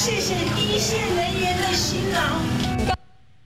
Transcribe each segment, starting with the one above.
谢谢第一线人员的辛劳。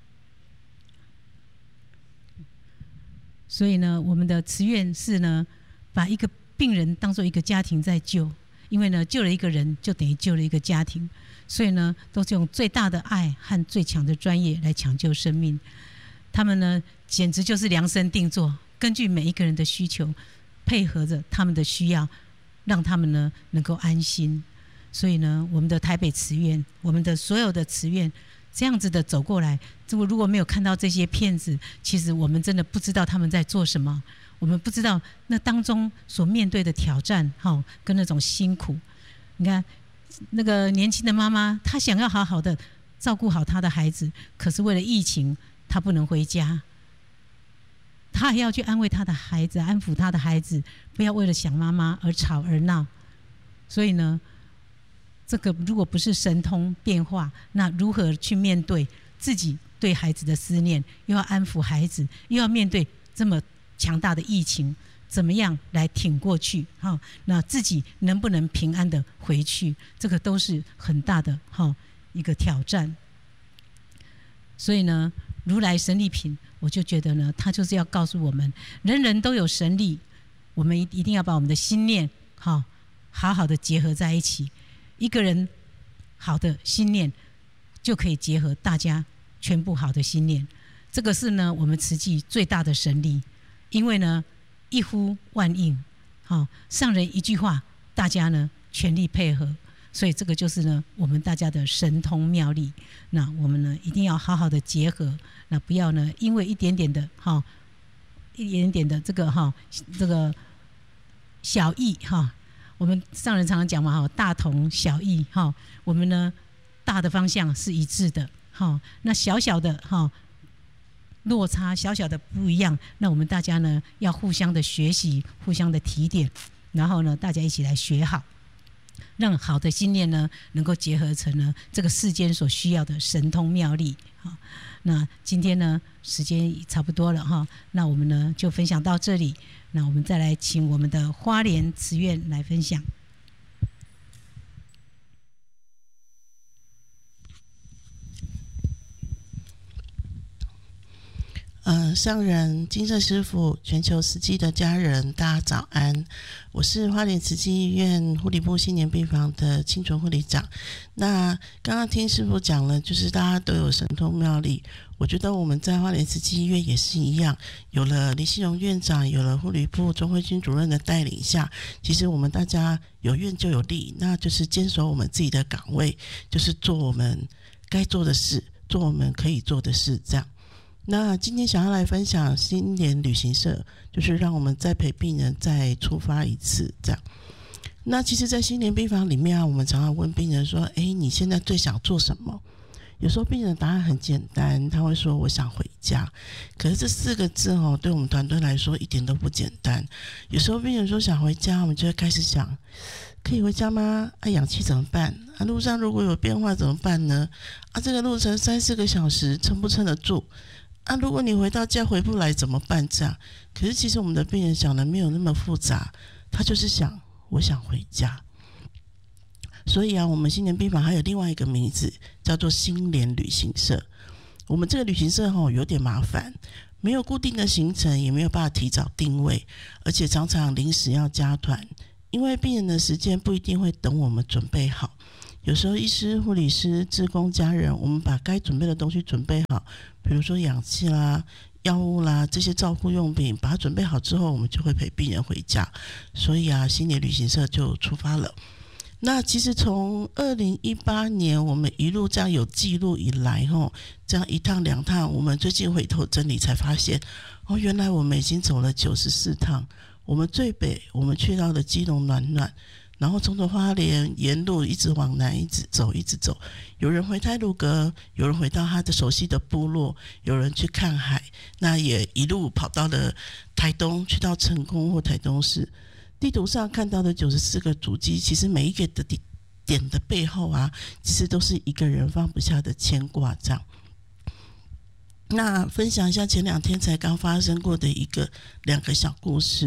所以呢，我们的慈院是呢，把一个病人当作一个家庭在救，因为呢，救了一个人就等于救了一个家庭，所以呢，都是用最大的爱和最强的专业来抢救生命。他们呢，简直就是量身定做，根据每一个人的需求，配合着他们的需要，让他们呢能够安心。所以呢，我们的台北慈院，我们的所有的慈院，这样子的走过来，如果没有看到这些片子，其实我们真的不知道他们在做什么，我们不知道那当中所面对的挑战，跟那种辛苦。你看那个年轻的妈妈，她想要好好的照顾好她的孩子，可是为了疫情，她不能回家，她还要去安慰她的孩子，安抚她的孩子，不要为了想妈妈而吵而闹。所以呢，这个如果不是神通变化，那如何去面对自己对孩子的思念，又要安抚孩子，又要面对这么强大的疫情，怎么样来挺过去？那自己能不能平安的回去？这个都是很大的一个挑战。所以呢，如来神力品，我就觉得呢，他就是要告诉我们，人人都有神力，我们一定要把我们的心念好好的结合在一起。一个人好的心念，就可以结合大家全部好的心念。这个是呢，我们慈济最大的神力。因为呢，一呼万应，上人一句话，大家呢全力配合，所以这个就是呢我们大家的神通妙力。那我们呢一定要好好的结合，那不要呢因为一点点的这个小义我们上人常常讲嘛，大同小异我们呢大的方向是一致的那小小的落差，小小的不一样，那我们大家呢要互相的学习，互相的提点，然后呢大家一起来学好，让好的心念呢能够结合成呢这个世间所需要的神通妙力。那今天呢时间差不多了那我们呢就分享到这里。那我们再来请我们的花莲慈院来分享。 上人、金色师父、全球慈济的家人，大家早安！我是花莲慈济医院护理部新年病房的清纯护理长。那刚刚听师父讲了，就是大家都有神通妙力。我觉得我们在花莲慈济医院也是一样，有了林希荣院长，有了护理部钟慧君主任的带领下，其实我们大家有愿就有力，那就是坚守我们自己的岗位，就是做我们该做的事，做我们可以做的事，这样。那今天想要来分享新年旅行社，就是让我们再陪病人再出发一次这样。那其实在新年病房里面我们常常问病人说，你现在最想做什么？有时候病人的答案很简单，他会说我想回家。可是这4个字对我们团队来说一点都不简单。有时候病人说想回家，我们就会开始想，可以回家吗？氧气怎么办？路上如果有变化怎么办呢？这个路程3-4个小时撑不撑得住？如果你回到家回不来怎么办？这样，可是其实我们的病人想的没有那么复杂，他就是想，我想回家。所以我们新年病房还有另外一个名字，叫做新年旅行社。我们这个旅行社有点麻烦，没有固定的行程，也没有办法提早定位，而且常常临时要加团，因为病人的时间不一定会等我们准备好。有时候医师、护理师、志工、家人，我们把该准备的东西准备好，比如说氧气啦、药物啦，这些照护用品，把它准备好之后，我们就会陪病人回家。所以新年旅行社就出发了。那其实从2018年我们一路这样有记录以来这样1趟2趟，我们最近回头整理才发现原来我们已经走了94趟。我们最北我们去到了基隆暖暖，然后从花莲沿路一直往南，一直走，有人回太鲁阁，有人回到他的熟悉的部落，有人去看海，那也一路跑到了台东，去到成功或台东市。地图上看到的94个足迹，其实每一个的点的背后其实都是一个人放不下的牵挂这样。那分享一下前2天才刚发生过的2个小故事。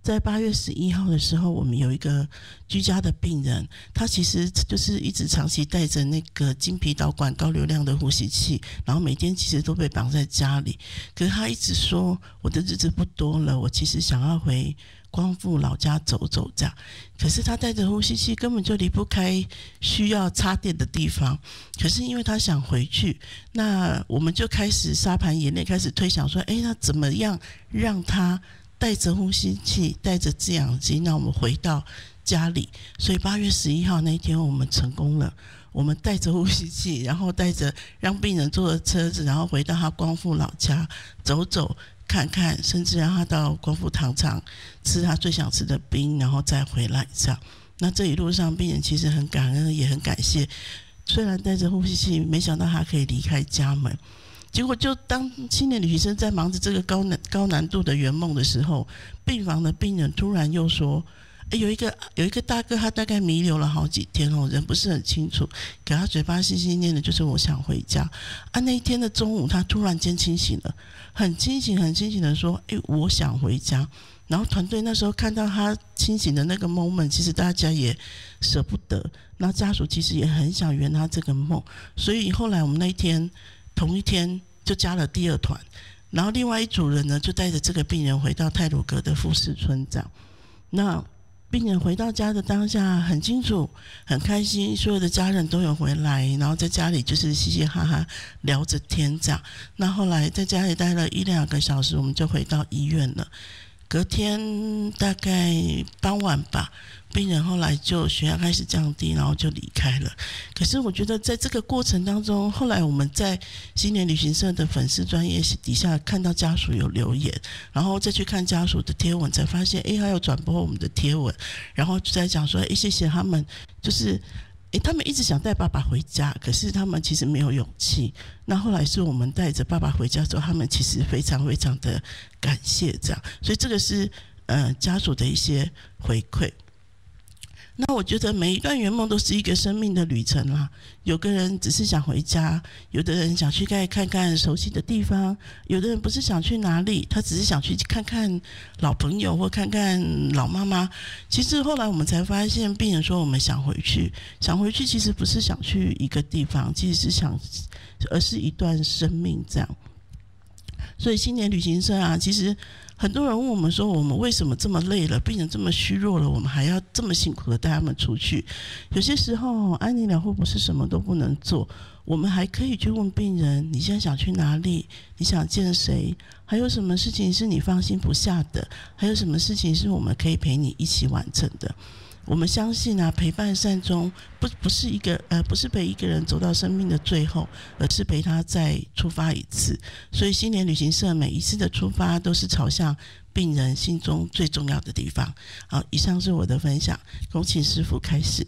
在8月11号的时候，我们有一个居家的病人，他其实就是一直长期带着那个经皮导管高流量的呼吸器，然后每天其实都被绑在家里。可是他一直说，我的日子不多了，我其实想要回光复老家走走这样。可是他带着呼吸器根本就离不开需要插电的地方。可是因为他想回去，那我们就开始沙盘演练，开始推想说，那怎么样让他带着呼吸器，带着制氧机，那我们回到家里。所以8月11号那一天我们成功了，我们带着呼吸器，然后带着让病人坐着车子，然后回到他光复老家走走看看，甚至让他到光复糖厂吃他最想吃的冰，然后再回来这样。那这一路上病人其实很感恩，也很感谢，虽然带着呼吸器，没想到他可以离开家门。结果就当青年旅行生在忙着这个高难度的圆梦的时候，病房的病人突然又说，有一个大哥，他大概弥留了好几天人不是很清楚，可他嘴巴细细念的就是我想回家那一天的中午，他突然间清醒了，很清醒的说，我想回家。然后团队那时候看到他清醒的那个 moment， 其实大家也舍不得，然后家属其实也很想圆他这个梦，所以后来我们那一天同一天就加了第2团，然后另外一组人呢就带着这个病人回到太鲁阁的富士村这样。那病人回到家的当下很清楚很开心，所有的家人都有回来，然后在家里就是嘻嘻哈哈聊着天这样。那后来在家里待了1-2个小时，我们就回到医院了。隔天大概傍晚吧，病人后来就血压开始降低，然后就离开了。可是我觉得在这个过程当中，后来我们在新年旅行社的粉丝专页底下看到家属有留言，然后再去看家属的贴文，才发现还有转播我们的贴文，然后就在讲说谢谢他们，就是他们一直想带爸爸回家，可是他们其实没有勇气。那后来是我们带着爸爸回家之后，他们其实非常非常的感谢这样。所以这个是家属的一些回馈。那我觉得每一段圆梦都是一个生命的旅程啦。有个人只是想回家，有的人想去看看熟悉的地方，有的人不是想去哪里，他只是想去看看老朋友或看看老妈妈。其实后来我们才发现，病人说我们想回去其实不是想去一个地方，其实是而是一段生命这样。所以新年旅行社其实很多人问我们说，我们为什么这么累了，病人这么虚弱了，我们还要这么辛苦的带他们出去？有些时候安宁疗护不是什么都不能做，我们还可以去问病人，你现在想去哪里？你想见谁？还有什么事情是你放心不下的？还有什么事情是我们可以陪你一起完成的？我们相信陪伴善终不是陪一个人走到生命的最后，而是陪他再出发一次。所以新年旅行社每一次的出发都是朝向病人心中最重要的地方。好，以上是我的分享，恭请师父开始。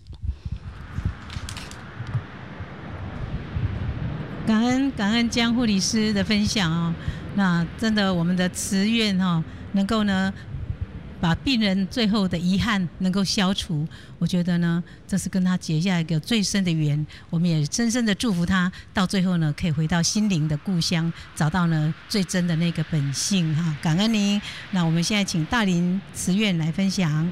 感恩江护理师的分享那真的我们的慈愿能够呢把病人最后的遗憾能够消除，我觉得呢，这是跟他结下一个最深的缘。我们也深深的祝福他，到最后呢，可以回到心灵的故乡，找到呢最真的那个本性感恩您。那我们现在请大林慈愿来分享。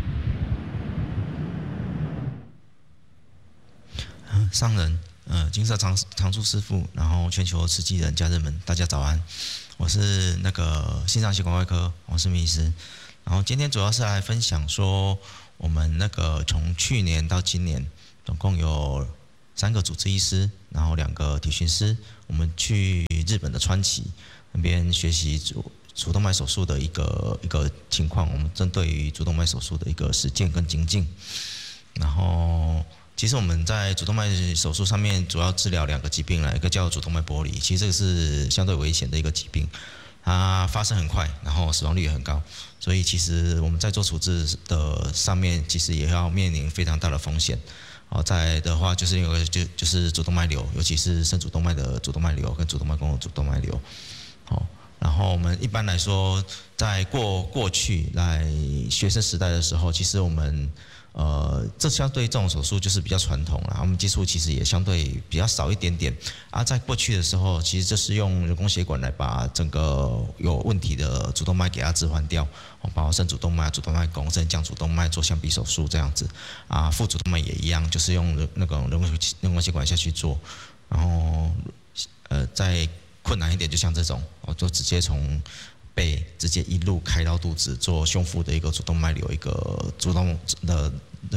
上人，金色常住师父，然后全球慈济人家人们，大家早安。我是那个心脏血管外科王世明医师。然后今天主要是来分享说，我们那个从去年到今年，总共有3个主治医师，然后2个体训师，我们去日本的川崎那边学习主动脉手术的一个情况。我们针对于主动脉手术的一个实践跟精进。然后，其实我们在主动脉手术上面主要治疗2个疾病一个叫主动脉剥离，其实这个是相对危险的一个疾病。它发生很快，然后死亡率也很高，所以其实我们在做处置的上面，其实也要面临非常大的风险。再来的话就是有个就是主动脉瘤，尤其是肾主动脉的主动脉瘤跟主动脉弓的主动脉瘤。然后我们一般来说，在过去来学生时代的时候，其实我们这相对这种手术就是比较传统啦，我们接触其实也相对比较少一点点啊。在过去的时候，其实就是用人工血管来把整个有问题的主动脉给它置换掉，包括肾主动脉、主动脉弓、肾降主动脉做象鼻手术这样子啊。副主动脉也一样，就是用人工血管下去做，然后再困难一点，就像这种，就直接从背直接一路开到肚子，做胸腹的一个主动脉瘤，一个主动的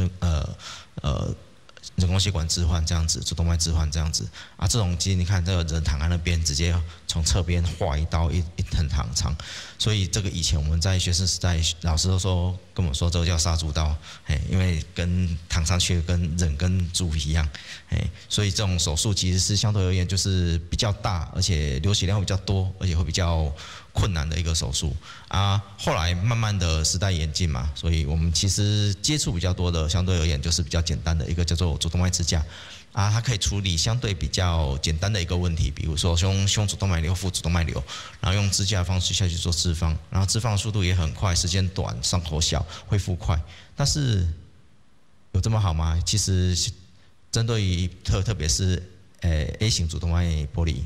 人工血管置换这样子，主动脉置换这样子啊。这种其实你看，这个人躺在那边，直接从侧边划一刀，一很长，所以这个以前我们在学生时代，老师都说跟我们说这个叫杀猪刀，因为跟躺上去跟人跟猪一样，所以这种手术其实是相对而言就是比较大，而且流血量会比较多，而且会比较困难的一个手术啊。后来慢慢的时代演进嘛，所以我们其实接触比较多的，相对而言就是比较简单的一个叫做主动脉支架啊，它可以处理相对比较简单的一个问题，比如说胸主动脉瘤、腹主动脉瘤，然后用支架的方式下去做置放，然后置放的速度也很快，时间短，伤口小，恢复快。但是有这么好吗？其实针对于特别是A 型主动脉剥离，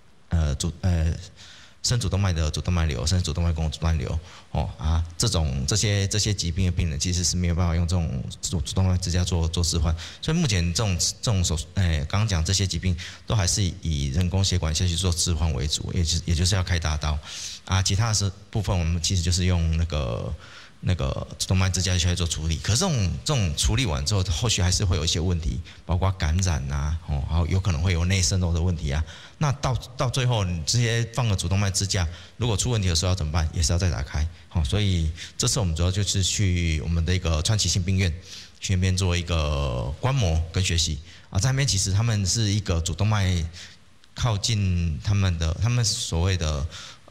肾主动脉的主动脉瘤、肾主动脉弓主动脉瘤，这些疾病的病人其实是没有办法用这种主动脉支架做置换，所以目前这种手术，刚刚讲这些疾病都还是以人工血管下去做置换为主，也就是要开大刀啊。其他的部分我们其实就是用那个主动脉支架下去做处理，可是这种处理完之后，后续还是会有一些问题，包括感染啊，还有可能会有内渗漏的问题啊。那到最后，你直接放个主动脉支架，如果出问题的时候要怎么办？也是要再打开。所以这次我们主要就是去我们的一个川崎新病院去那边做一个观摩跟学习啊。在那边其实他们是一个主动脉靠近他们所谓的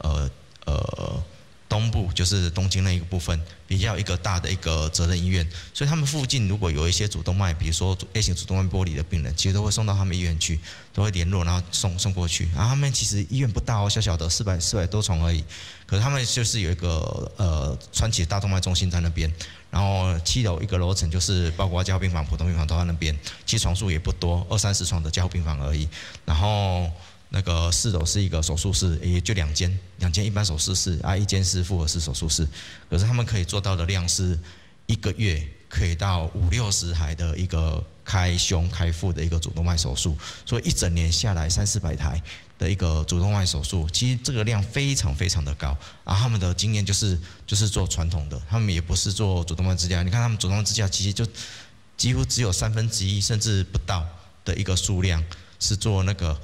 东部，就是东京那一个部分，比较一个大的一个责任医院，所以他们附近如果有一些主动脉，比如说 A 型主动脉剥离的病人，其实都会送到他们医院去，都会联络，然后送过去。然后他们其实医院不大哦，小小的400多床而已，可是他们就是有一个川崎大动脉中心在那边，然后7楼一个楼层就是包括加护病房、普通病房都在那边，其实床数也不多，20-30床的加护病房而已，然后那个4楼是一个手术室，也就两间一般手术室啊，一间是复合式手术室。可是他们可以做到的量是1个月可以到50-60台的一个开胸开腹的一个主动脉手术，所以一整年下来300-400台的一个主动脉手术，其实这个量非常非常的高。然后他们的经验就是做传统的，他们也不是做主动脉支架。你看他们主动脉支架其实就几乎只有1/3甚至不到的一个数量是做那个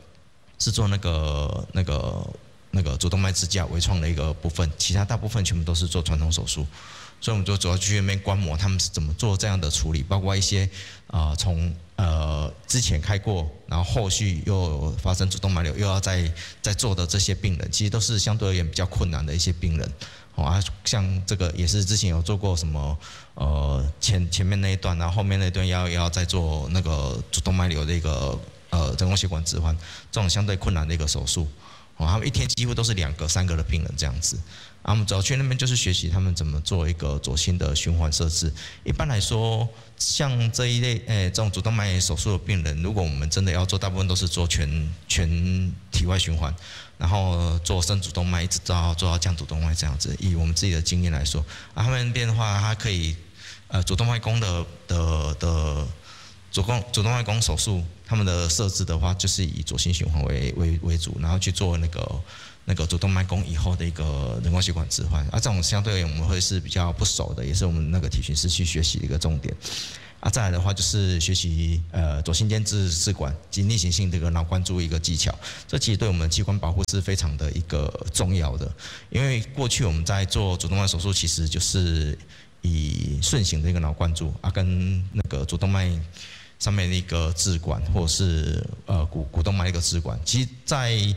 主动脉支架微创的一个部分，其他大部分全部都是做传统手术，所以我们就主要去那边观摩他们是怎么做这样的处理，包括一些从之前开过，然后后续又发生主动脉瘤又要再做的这些病人，其实都是相对而言比较困难的一些病人。像这个也是之前有做过什么前面那一段，然后后面那一段要再做那个主动脉瘤的一个人工血管置换，这种相对困难的一个手术，他们一天几乎都是2个、3个的病人这样子。我们主要去那边就是学习他们怎么做一个左心的循环设置。一般来说，像这一类这种主动脉手术的病人，如果我们真的要做，大部分都是做全体外循环，然后做升主动脉一直做到降主动脉这样子。以我们自己的经验来说，他们那边的话，它可以主动脉弓的主动脉弓手术，他们的设置的话，就是以左心循环为主，然后去做那个主动脉弓以后的一个人工血管置换。这种相对我们会是比较不熟的，也是我们那个体巡师去学习的一个重点。再来的话就是学习左心间支管及逆行性的一个脑灌注一个技巧，这其实对我们的器官保护是非常的一个重要的。因为过去我们在做主动脉手术，其实就是以顺行的一个脑灌注跟那个主动脉上面的一个支管，或者是股动脉的一个支管，其实在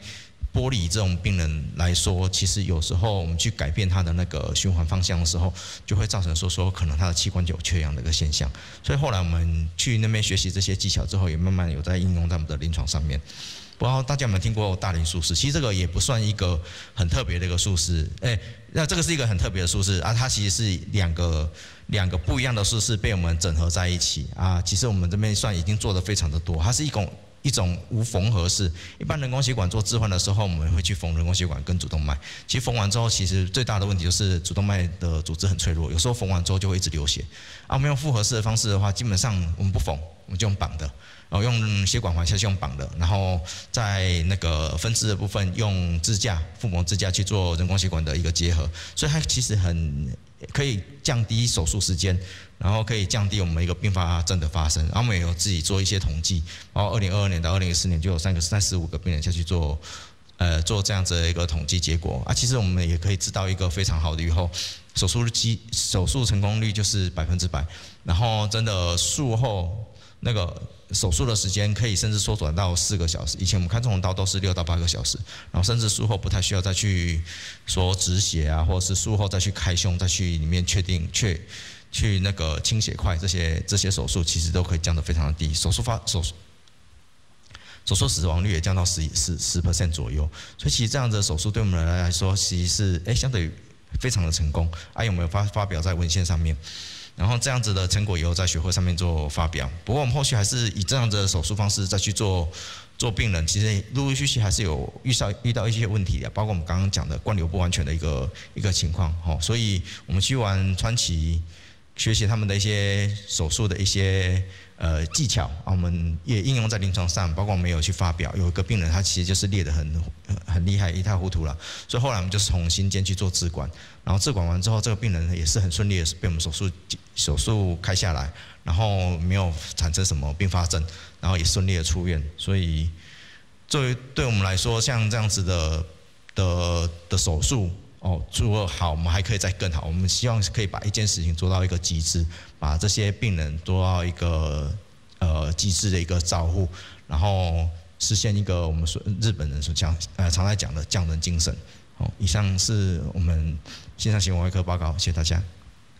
玻璃这种病人来说，其实有时候我们去改变他的那个循环方向的时候，就会造成说可能他的器官就有缺氧的一个现象。所以后来我们去那边学习这些技巧之后，也慢慢有在应用在我们的临床上面。不知道大家有没有听过大林术式？其实这个也不算一个很特别的一个术式，那这个是一个很特别的术式啊，它其实是两个不一样的术式被我们整合在一起啊。其实我们这边算已经做得非常的多，它是一种无缝合式。一般人工血管做置换的时候，我们会去缝人工血管跟主动脉。其实缝完之后，其实最大的问题就是主动脉的组织很脆弱，有时候缝完之后就会一直流血。啊，我们用复合式的方式的话，基本上我们不缝，我们就用绑的。用血管环下去用绑的，然后在那个分支的部分用支架、腹膜支架去做人工血管的一个结合，所以它其实可以降低手术时间，然后可以降低我们一个并发症的发生。然后我们也有自己做一些统计，然后2022年到2014年就有35个病人下去做这样子的一个统计结果啊。其实我们也可以知道一个非常好的预后，手术成功率就是100%，然后真的术后那个手术的时间可以甚至缩短到4个小时。以前我们看这种刀都是6到8个小时，然后甚至术后不太需要再去说止血啊，或者是术后再去开胸，再去里面去那个清血块，这些手术其实都可以降得非常的低，手术死亡率也降到10% 左右。所以其实这样的手术对我们来说，其实是相对于非常的成功。有没有发表在文献上面？然后这样子的成果以后在学会上面做发表。不过我们后续还是以这样子的手术方式再去做病人，其实陆陆续续还是有遇到一些问题的，包括我们刚刚讲的灌流不完全的一个情况。所以我们去玩川崎，学习他们的一些手术的一些技巧，我们也应用在临床上，包括我们有去发表。有一个病人他其实就是裂得很厉害，一塌糊涂了，所以后来我们就从心间去做置管，然后置管完之后，这个病人也是很顺利的被我们手术开下来，然后没有产生什么并发症，然后也顺利的出院。所以对我们来说，像这样子的手术做好，我们还可以再更好。我们希望可以把一件事情做到一个极致，把这些病人做到一个极致的一个照护，然后实现一个我们日本人所常在讲的匠人精神。以上是我们线上血管外科报告，谢谢大家。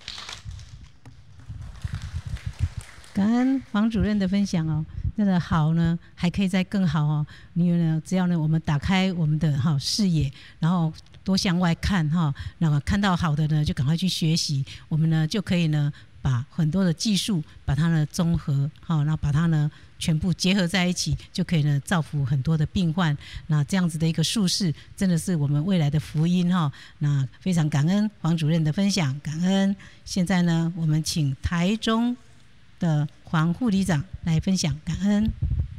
感恩黄主任的分享哦。那个好呢，还可以再更好哦。因为呢，只要呢我们打开我们的视野，然后多向外看那么看到好的呢，就赶快去学习。我们呢就可以呢把很多的技术把它呢综合然后把它呢全部结合在一起，就可以呢造福很多的病患。那这样子的一个术式，真的是我们未来的福音那非常感恩黄主任的分享，感恩。现在呢，我们请台中的黄护理长来分享，感恩。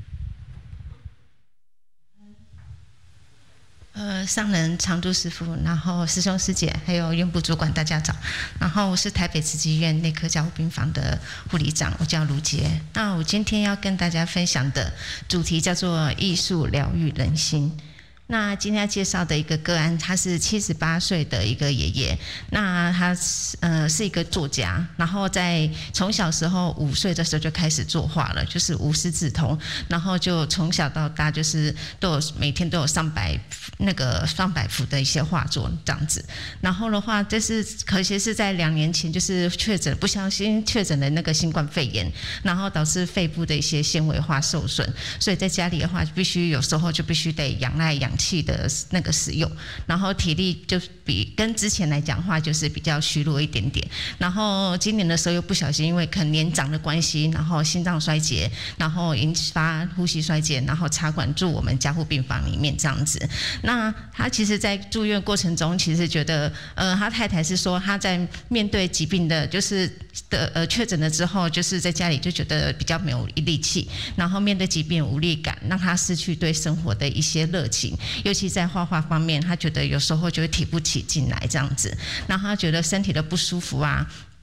上人常驻师父，然后师兄师姐，还有院部主管，大家早。然后我是台北慈济医院内科加护病房的护理长，我叫卢杰。那我今天要跟大家分享的主题叫做艺术疗愈人心。那今天要介绍的一个个案，他是78岁的一个爷爷。那他是一个作家，然后在从小时候5岁的时候就开始作画了，就是无师自通，然后就从小到大就是每天都有上百幅的一些画作这样子。然后的话，这是可惜是在2年前就是不小心确诊的那个新冠肺炎，然后导致肺部的一些纤维化受损，所以在家里的话有时候就必须得仰赖氧气的那个使用，然后体力就跟之前来讲的话就是比较虚弱一点点。然后今年的时候又不小心因为可能年长的关系，然后心脏衰竭，然后引发呼吸衰竭，然后插管住我们加护病房里面这样子。那他其实在住院过程中，其实觉得他太太是说他在面对疾病的就是确诊了之后，就是在家里就觉得比较没有力气，然后面对疾病无力感，让他失去对生活的一些热情，尤其在画画方面，他觉得有时候就会提不起劲来这样子，然后他觉得身体的不舒服啊，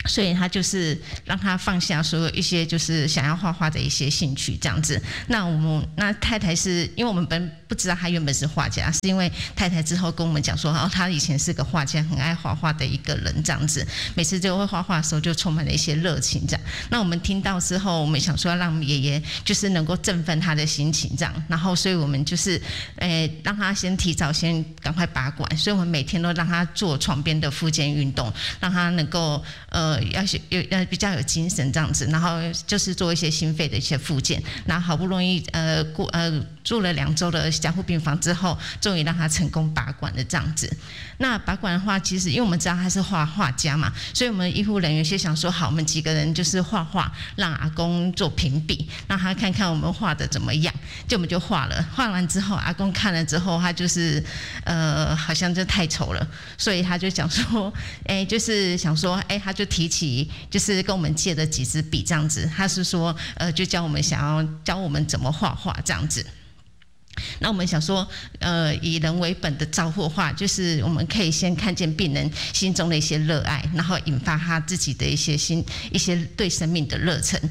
所以他就是让他放下所有一些就是想要画画的一些兴趣这样子。那太太是因为我们不知道他原本是画家，是因为太太之后跟我们讲说，他以前是个画家，很爱画画的一个人这样子，每次就会画画的时候就充满了一些热情这样。那我们听到之后，我们想说要让爷爷就是能够振奋他的心情这样，然后所以我们就是让他提早赶快拔管，所以我们每天都让他做床边的复健运动，让他能够比较有精神这样子，然后就是做一些心肺的一些复健，然后好不容易住了2周的加护病房之后，终于让他成功拔管了这样子。那拔管的话，其实因为我们知道他是画家嘛，所以我们医护人员就想说，好，我们几个人就是画画，让阿公做评比，让他看看我们画的怎么样。就我们就画了，画完之后，阿公看了之后，他就是好像就太丑了，所以他就想说，就是想说，他就提起就是跟我们借了几支笔这样子，他是说就教我们怎么画画这样子。那我们想说，以人为本的照护画，就是我们可以先看见病人心中的一些热爱，然后引发他自己的一些对生命的热忱。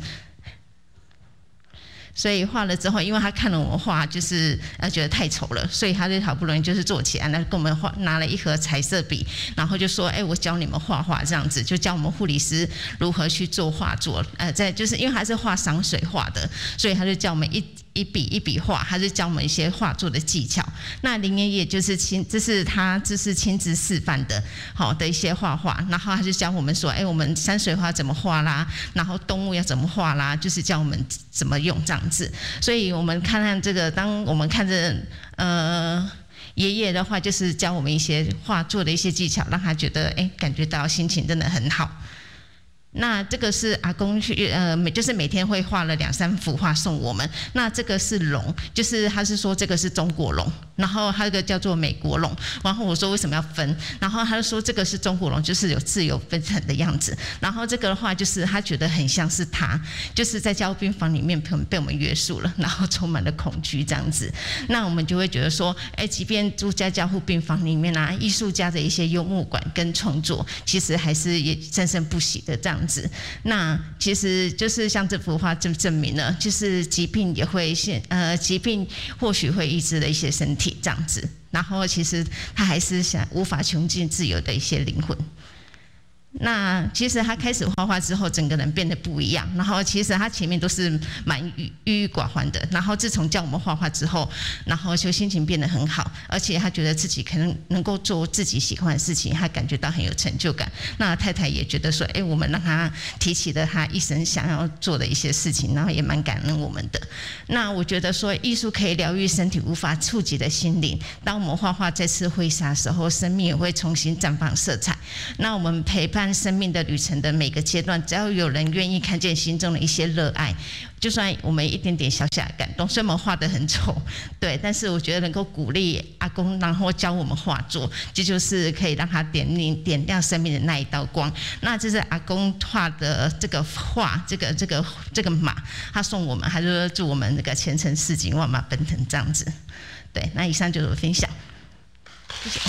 所以画了之后，因为他看了我们画，就是觉得太丑了，所以他就好不容易就是坐起来，那跟我们拿了一盒彩色笔，然后就说：“我教你们画画这样子，就教我们护理师如何去做画作。就是因为他是画山水画的，所以他就教我们一笔一笔画，他就教我们一些画作的技巧。那林爷爷就是这是亲自示范的，好的一些画画，然后他就教我们说，我们山水画怎么画啦，然后动物要怎么画啦，就是教我们怎么用这样子。所以我们看这个，当我们看着爷爷的话，就是教我们一些画作的一些技巧，让他觉得感觉到心情真的很好。那这个是阿公去就是每天会画了2-3幅画送我们。那这个是龙，就是他是说这个是中国龙，然后他这个叫做美国龙。然后我说为什么要分？然后他就说这个是中国龙，就是有自由奔腾的样子。然后这个的话就是他觉得很像是他，就是在加护病房里面被我们约束了，然后充满了恐惧这样子。那我们就会觉得说，即便住在加护病房里面啊，艺术家的一些幽默感跟创作，其实还是也生生不息的这样。那其实就是像这幅画就证明了，就是疾病也会疾病或许会抑制了一些身体这样子，然后其实他还是无法穷尽自由的一些灵魂。那其实他开始画画之后，整个人变得不一样。然后其实他前面都是蛮郁郁寡欢的。然后自从教我们画画之后，然后就心情变得很好，而且他觉得自己可能能够做自己喜欢的事情，他感觉到很有成就感。那太太也觉得说，我们让他提起了他一生想要做的一些事情，然后也蛮感恩我们的。那我觉得说，艺术可以疗愈身体无法触及的心灵。当我们画画再次挥洒的时候，生命也会重新绽放色彩。那我们陪伴生命的旅程的每个阶段，只要有人愿意看见心中的一些热爱，就算我们一点点小小的感动，虽然我们画得很丑，对，但是我觉得能够鼓励阿公，然后教我们画作，这就是可以让他点亮生命的那一道光。那这是阿公画的这个画，这个马，他送我们，他就说祝我们那个前程似锦，万马奔腾这样子。对，那以上就是我分享，谢谢。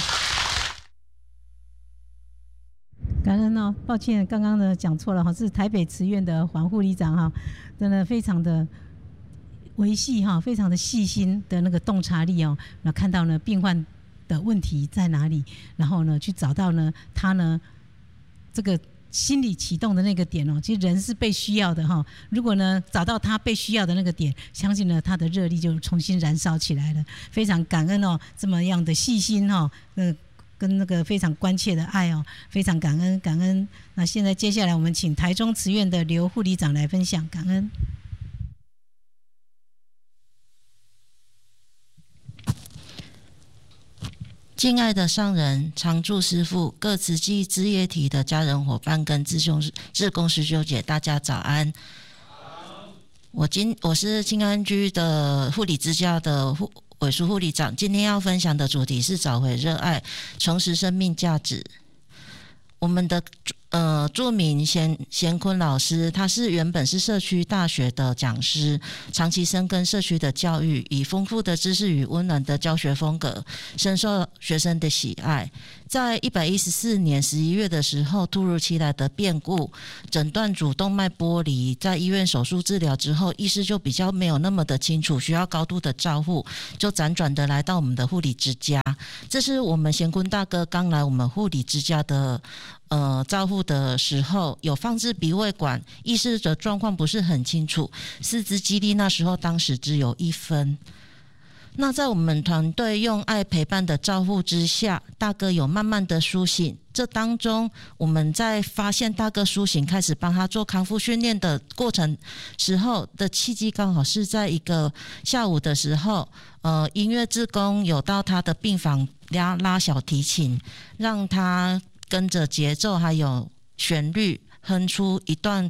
感恩哦，抱歉，刚刚呢讲错了哈，是台北慈院的黄护理长哈，真的非常的维系哈，非常的细心的那个洞察力哦，那看到呢病患的问题在哪里，然后呢去找到呢他呢这个心理启动的那个点哦，其实人是被需要的哈，如果呢找到他被需要的那个点，相信呢他的热力就重新燃烧起来了，非常感恩哦，这么样的细心哈，跟那个非常关切的爱哦，非常感恩。那现在接下来我们请台中慈院的刘护理长来分享，感恩。 敬爱的上人、常住师父、各慈济事业体的家人伙伴跟志工师兄姐，大家早安。我是清安居的护理之家的委书护理长，今天要分享的主题是找回热爱，重拾生命价值。我们的著名贤坤老师，他原本是社区大学的讲师，长期深耕社区的教育，以丰富的知识与温暖的教学风格，深受学生的喜爱。在114年11月的时候，突如其来的变故，诊断主动脉剥离，在医院手术治疗之后，意识就比较没有那么的清楚，需要高度的照护，就辗转的来到我们的护理之家。这是我们贤坤大哥刚来我们护理之家的照护的时候，有放置鼻胃管，意识的状况不是很清楚，四肢肌力那时候当时只有1分。那在我们团队用爱陪伴的照护之下，大哥有慢慢的苏醒。这当中，我们在发现大哥苏醒，开始帮他做康复训练的过程时候的契机，刚好是在一个下午的时候，音乐志工有到他的病房拉小提琴，让他跟着节奏还有旋律哼出一段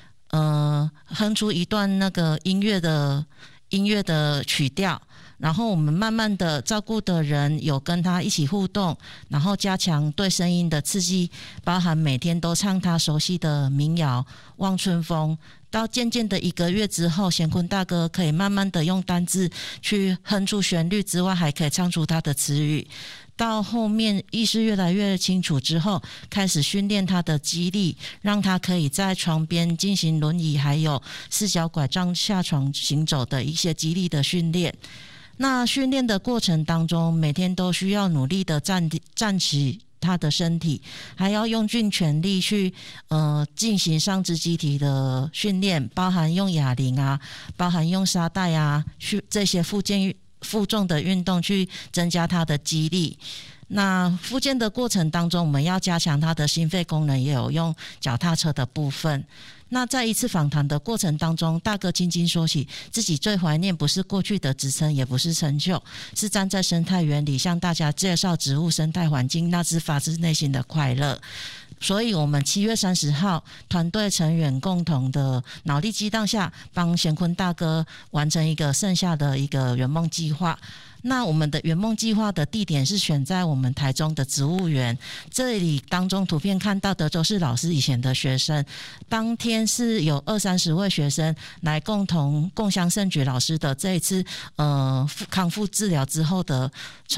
那个音乐的曲调。然后我们慢慢的照顾的人有跟他一起互动，然后加强对声音的刺激，包含每天都唱他熟悉的民谣《望春风》。到渐渐的1个月之后，贤坤大哥可以慢慢的用单字去哼出旋律之外，还可以唱出他的词语。到后面意识越来越清楚之后，开始训练他的肌力，让他可以在床边进行轮椅还有4脚拐杖下床行走的一些肌力的训练。那训练的过程当中，每天都需要努力的站起他的身体，还要用尽全力去进行上肢机体的训练，包含用哑铃啊，包含用沙袋啊，去这些负重的运动去增加他的肌力。那复健的过程当中，我们要加强他的心肺功能，也有用脚踏车的部分。那在一次访谈的过程当中，大哥轻轻说起自己最怀念不是过去的职称，也不是成就，是站在生态园里向大家介绍植物生态环境，那是发自内心的快乐。所以我们7月30号团队成员共同的脑力激荡下，帮贤坤大哥完成一个剩下的一个圆梦计划。那我们的圆梦计划的地点是选在我们台中的植物园，这里当中图片看到的都是老师以前的学生。当天是有20-30位学生来共襄盛举老师的这一次康复治疗之后的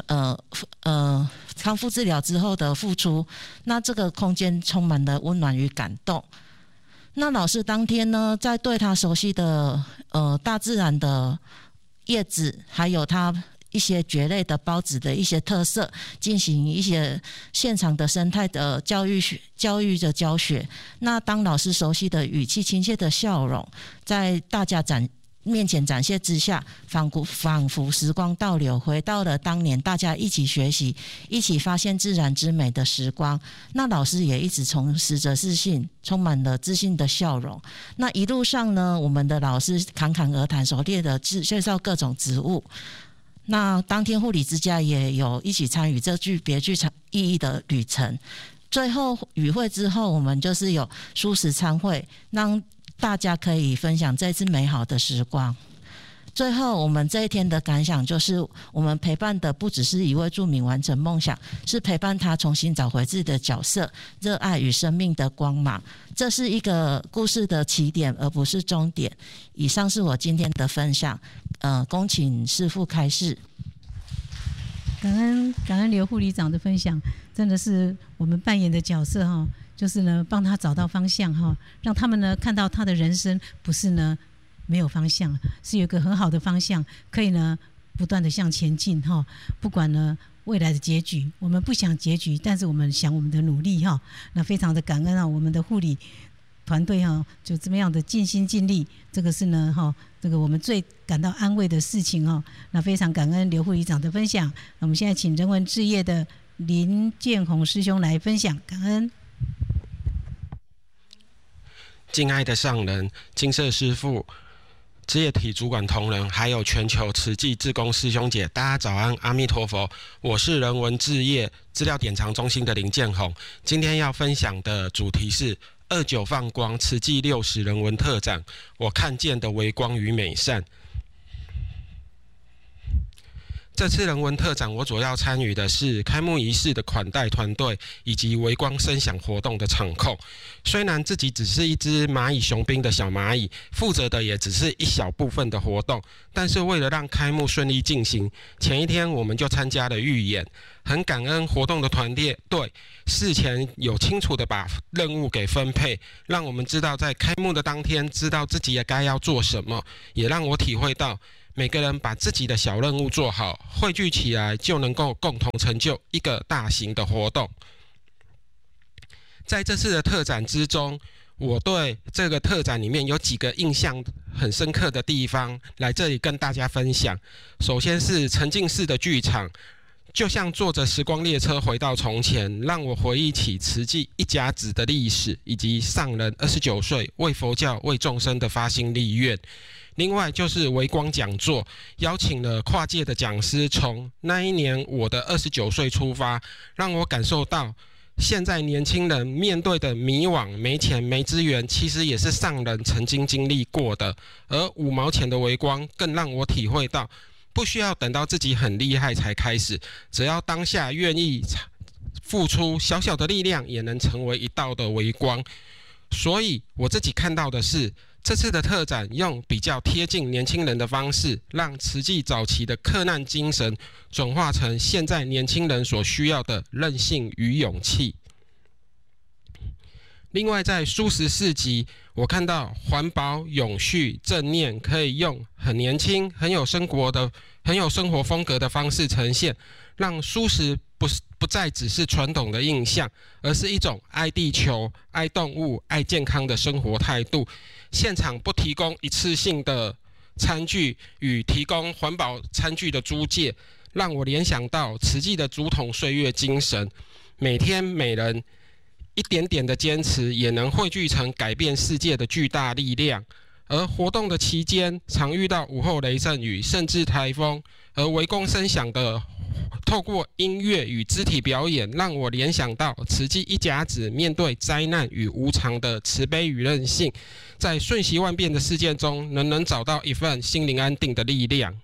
付出。那这个空间充满了温暖与感动。那老师当天呢，在对他熟悉的大自然的叶子，还有他一些蕨类的孢子的一些特色，进行一些现场的生态的教育的教学。那当老师熟悉的语气、亲切的笑容，在大家面前展现之下，仿佛时光倒流，回到了当年大家一起学习、一起发现自然之美的时光。那老师也一直重拾着自信，充满了自信的笑容。那一路上呢，我们的老师侃侃而谈，熟练的介绍各种植物。那当天护理之家也有一起参与这具别具意义的旅程。最后与会之后，我们就是有蔬食餐会，让大家可以分享这次美好的时光。最后我们这一天的感想就是，我们陪伴的不只是一位住民完成梦想，是陪伴他重新找回自己的角色、热爱与生命的光芒。这是一个故事的起点，而不是终点。以上是我今天的分享，恭请师父开示。 感恩刘护理长的分享，真的是我们扮演的角色哈，就是呢帮他找到方向哈，让他们呢看到他的人生不是呢没有方向，是有一个很好的方向，可以呢不断的向前进哈。不管呢未来的结局，我们不想结局，但是我们想我们的努力哈。那非常的感恩啊，我们的护理团队哈，就这么样的尽心尽力，这个是呢哈，这个我们最感到安慰的事情哈。那非常感恩刘护理长的分享。那我们现在请人文志业的林建宏师兄来分享，感恩。 敬爱的上人、金色师父、志业体主管同仁，还有全球慈济志工师兄姐，大家早安，阿弥陀佛。我是人文志业资料典藏中心的林建宏，今天要分享的主题是29放光慈济60人文特展，我看见的微光与美善。 这次人文特展，我主要参与的是开幕仪式的款待团队，以及微光声响活动的场控。虽然自己只是一只蚂蚁雄兵的小蚂蚁，负责的也只是一小部分的活动，但是为了让开幕顺利进行，前一天我们就参加了预演。很感恩活动的团队事前有清楚的把任务给分配，让我们知道在开幕的当天知道自己也该要做什么，也让我体会到每个人把自己的小任务做好，汇聚起来就能够共同成就一个大型的活动。在这次的特展之中，我对这个特展里面有几个印象很深刻的地方，来这里跟大家分享。首先是沉浸式的剧场，就像坐着时光列车回到从前，让我回忆起慈济一甲子的历史，以及上人29岁为佛教为众生的发心立愿。另外就是微光讲座，邀请了跨界的讲师，从那一年我的29岁出发，让我感受到现在年轻人面对的迷惘、没钱、没资源，其实也是上人曾经经历过的。而5毛钱的微光更让我体会到，不需要等到自己很厉害才开始，只要当下愿意付出小小的力量，也能成为一道的微光。所以我自己看到的是，这次的特展用比较贴近年轻人的方式，让慈济早期的克难精神转化成现在年轻人所需要的韧性与勇气。另外在蔬食市集，我看到环保、永续、正念可以用很年轻、很有生活风格的方式呈现，让蔬食不再只是传统的印象，而是一种爱地球、爱动物、爱健康的生活态度。现场不提供一次性的餐具与提供环保餐具的租借，让我联想到慈济的竹筒岁月精神，每天每人一点点的坚持，也能汇聚成改变世界的巨大力量。而活动的期间，常遇到午后雷阵雨，甚至台风，而微光声响的透过音乐与肢体表演，让我联想到慈济一甲子面对灾难与无常的慈悲与韧性，在瞬息万变的事件中，能找到一份心灵安定的力量。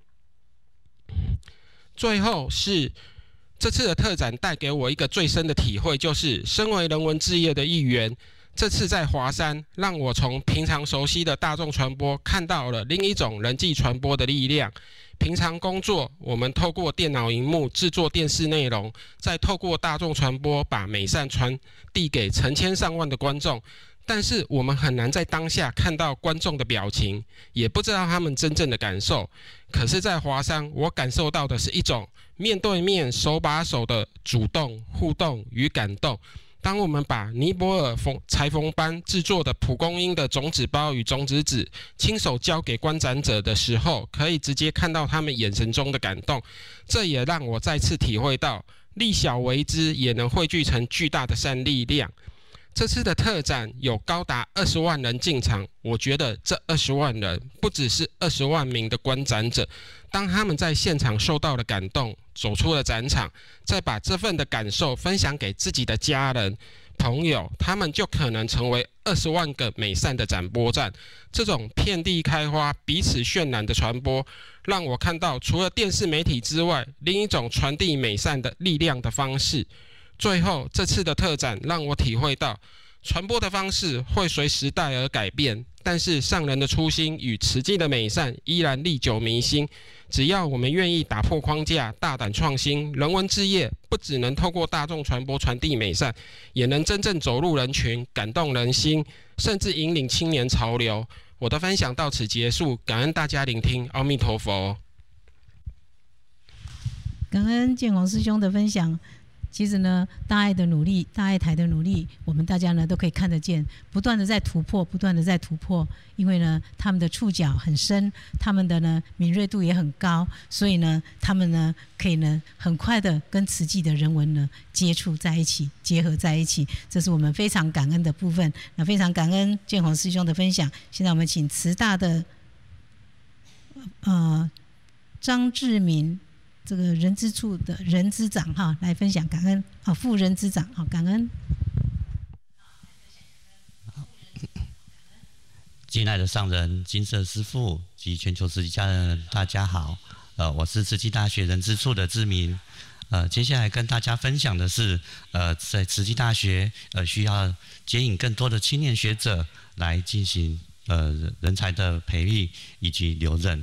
最后是这次的特展带给我一个最深的体会，就是身为人文志业的一员，这次在华山，让我从平常熟悉的大众传播看到了另一种人际传播的力量。平常工作，我们透过电脑荧幕制作电视内容，再透过大众传播把美善传递给成千上万的观众，但是我们很难在当下看到观众的表情，也不知道他们真正的感受。可是在华山，我感受到的是一种面对面手把手的主动互动与感动。当我们把尼泊尔裁缝班制作的蒲公英的种子包与种子纸亲手交给观展者的时候，可以直接看到他们眼神中的感动。这也让我再次体会到，力小为之也能汇聚成巨大的善力量。这次的特展有高达20万人进场，我觉得这20万人不只是20万名的观展者，当他们在现场受到了感动，走出了展场，再把这份的感受分享给自己的家人、朋友，他们就可能成为20万个美善的展播站。这种遍地开花、彼此渲染的传播，让我看到除了电视媒体之外，另一种传递美善的力量的方式。最后，这次的特展让我体会到，传播的方式会随时代而改变，但是上人的初心与慈济的美善依然历久弥新。只要我们愿意打破框架，大胆创新，人文志业不只能透过大众传播传递美善，也能真正走入人群，感动人心，甚至引领青年潮流。我的分享到此结束，感恩大家聆听，阿弥陀佛。 感恩建宏师兄的分享。其实呢，大爱的努力，大爱台的努力，我们大家呢都可以看得见，不断的在突破，不断的在突破。因为呢，他们的触角很深，他们的呢敏锐度也很高，所以呢，他们呢可以呢很快的跟慈济的人文呢接触在一起，结合在一起，这是我们非常感恩的部分。那非常感恩建宏师兄的分享。现在我们请慈大的张志明。这个人资处的人资长哈来分享感恩副人资长感恩。 敬爱的上人、金色师父及全球慈济家人，大家好。 我是慈济大学人资处的志明。接下来跟大家分享的是，在慈济大学需要接引更多的青年学者来进行人才的培育以及留任。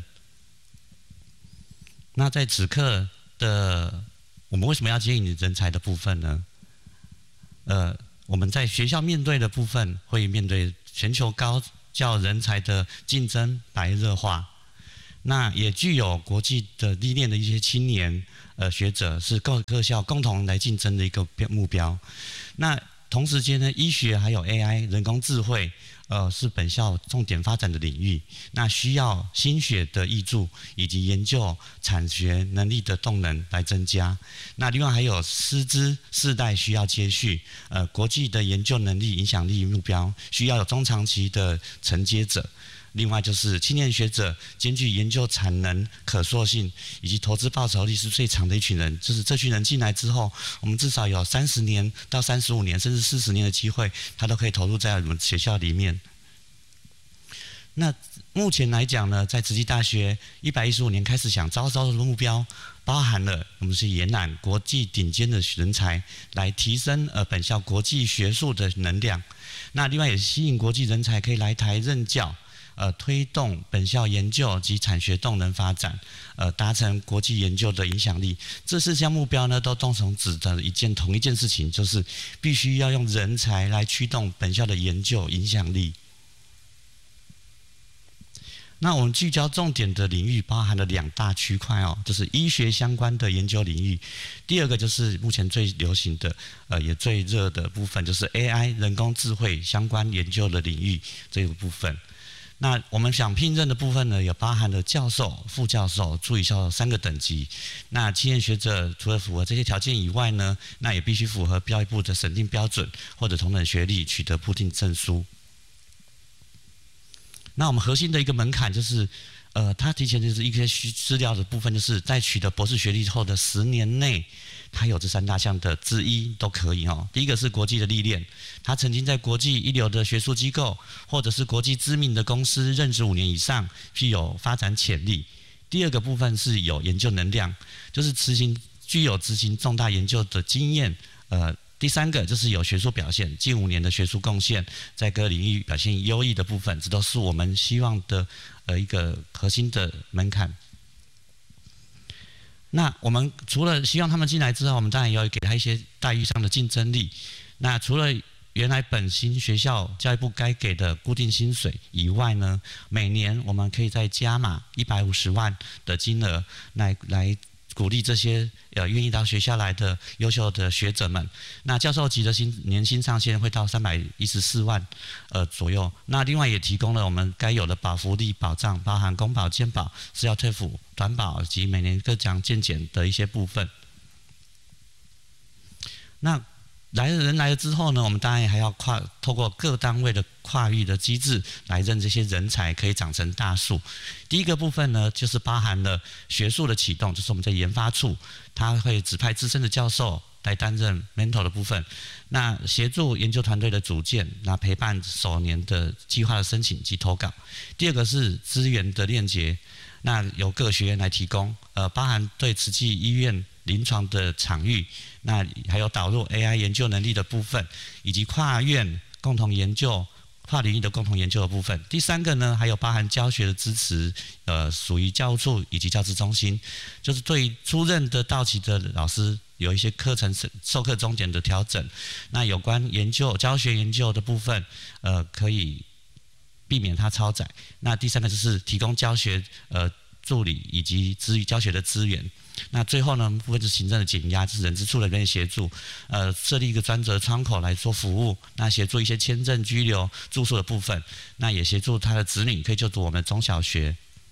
那在此刻的我们为什么要接引人才的部分呢？我们在学校面对的部分会面对全球高教人才的竞争白热化，那也具有国际的历练的一些青年学者是各校共同来竞争的一个目标。那同时间呢，医学还有 AI 人工智慧是本校重点发展的领域，那需要心血的挹注以及研究产学能力的动能来增加。那另外还有师资世代需要接续，国际的研究能力、影响力目标需要有中长期的承接者。另外就是青年学者兼具研究产能、可塑性以及投资报酬率是最长的一群人，就是这群人进来之后，我们至少有30年到35年甚至40年的机会，他都可以投入在我们学校里面。那目前来讲呢，在慈济大学115年开始想招的目标，包含了我们是延揽国际顶尖的人才，来提升本校国际学术的能量。那另外也吸引国际人才可以来台任教。推动本校研究及产学动能发展，达成国际研究的影响力。这4项目标呢，都共同指的同一件事情，就是必须要用人才来驱动本校的研究影响力。那我们聚焦重点的领域包含了2大区块就是医学相关的研究领域，第二个就是目前最流行的也最热的部分，就是 AI 人工智慧相关研究的领域这个部分。那我们想聘任的部分呢，也包含了教授、副教授、助理教授3个等级。那青年学者除了符合这些条件以外呢，那也必须符合教育部的审定标准或者同等学历，取得部定证书。那我们核心的一个门槛就是，他提前就是一些资料的部分，就是在取得博士学历后的10年内，他有这3大项的之一都可以第一个是国际的历练，他曾经在国际一流的学术机构或者是国际知名的公司任职5年以上，具有发展潜力。第二个部分是有研究能量，就是具有执行重大研究的经验。第3个就是有学术表现，近5年的学术贡献，在各领域表现优异的部分，这都是我们希望的一个核心的门槛。那我们除了希望他们进来之后，我们当然也要给他一些待遇上的竞争力。那除了原来本新学校教育部该给的固定薪水以外呢，每年我们可以再加码150万的金额来鼓励这些愿意到学校来的优秀的学者们。那教授级的年薪上限会到314万左右。那另外也提供了我们该有的福利保障，包含公保、健保、私校退抚、短保及每年各奖健检的一些部分。那来了之后呢，我们当然还要透过各单位的跨域的机制来让这些人才可以长成大树。第一个部分呢，就是包含了学术的启动，就是我们在研发处，他会指派资深的教授来担任 mentor 的部分，那协助研究团队的组建，那陪伴首年的计划的申请及投稿。第二个是资源的链接，那由各学院来提供，包含对慈济医院临床的场域，那还有导入 AI 研究能力的部分，以及跨院共同研究、跨领域的共同研究的部分。第3个呢，还有包含教学的支持，属于教务处以及教资中心，就是对出任的到期的老师有一些课程授课终点的调整。那有关教学研究的部分，可以避免它超载。那第3个就是提供教学助理以及教学的资源。那最后呢，部分是行政的减压，就是人资处的人协助，设立一个专责窗口来做服务，那协助一些签证、居留、住宿的部分，那也协助他的子女可以就读我们的中小学。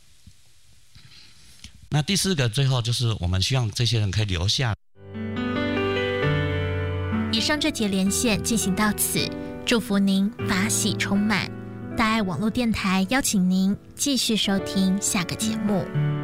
那第4个，最后就是我们希望这些人可以留下。 以上这节连线进行到此，祝福您法喜充满。大爱网络电台邀请您继续收听下个节目。